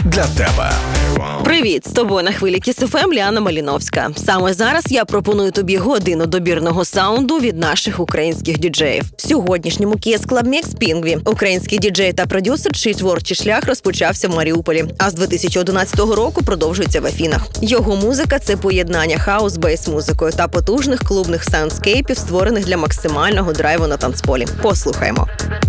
для тебе. Привіт! З тобою на хвилі Kiss FM Ліана Маліновська. Саме зараз я пропоную тобі годину добірного саунду від наших українських діджеїв. В сьогоднішньому Kiss Club Mix Пінгві український діджей та продюсер, чий творчий шлях розпочався в Маріуполі, а з 2011 року продовжується в Афінах. Його музика – це поєднання хаус-бейс-музикою та потужних клубних саундскейпів, створених для максимального драйву на танцполі. Послухаймо.